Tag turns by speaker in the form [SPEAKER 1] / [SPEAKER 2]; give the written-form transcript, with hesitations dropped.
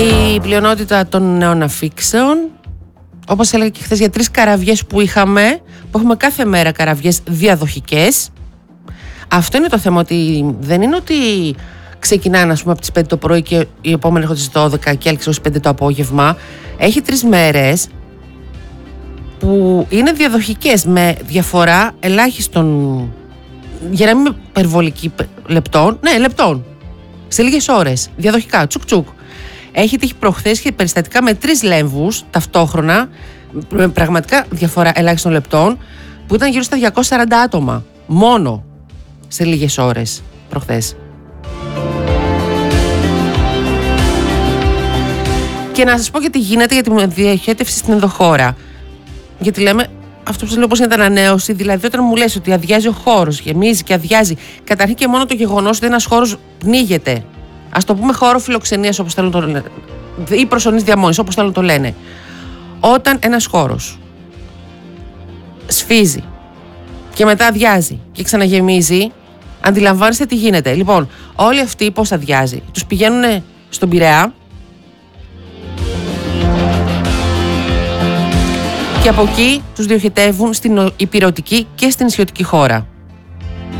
[SPEAKER 1] Η πλειονότητα των νέων αφήξεων, όπως έλεγα και χθες, για 3 καραβιές που έχουμε κάθε μέρα καραβιές διαδοχικές. Αυτό είναι το θέμα, ότι δεν είναι ότι ξεκινάνε, ας πούμε, από τις 5 το πρωί και η επόμενη έρχονται στις 12 και έλξε ως 5 το απόγευμα. Έχει 3 μέρες που είναι διαδοχικές με διαφορά ελάχιστον, για να μην είμαι υπερβολική, λεπτών. Ναι, λεπτών. Σε λίγες ώρες. Διαδοχικά. Τσουκ τσουκ. Έχει τύχει προχθές και περιστατικά με 3 λέμβους ταυτόχρονα, με πραγματικά διαφορά ελάχιστων λεπτών, που ήταν γύρω στα 240 άτομα. Μόνο σε λίγες ώρες προχθές. Και να σας πω γιατί γίνεται για τη διαχέτευση στην ενδοχώρα. Γιατί λέμε, αυτό που σας λέω, πώς είναι την ανανέωση, δηλαδή όταν μου λες ότι αδειάζει ο χώρος, γεμίζει και αδειάζει, καταρχήν και μόνο το γεγονός ότι ένας χώρος πνίγεται. Ας το πούμε χώρο φιλοξενίας, όπως θέλουν το λένε, ή προσωνής διαμόνης, όπως θέλουν το λένε. Όταν ένας χώρος σφίζει και μετά αδειάζει και ξαναγεμίζει, αντιλαμβάνεστε τι γίνεται. Λοιπόν, όλοι αυτοί πώς αδειάζει? Τους πηγαίνουν στον Πειραιά και από εκεί τους διοχετεύουν στην ηπειρωτική και στην νησιωτική χώρα.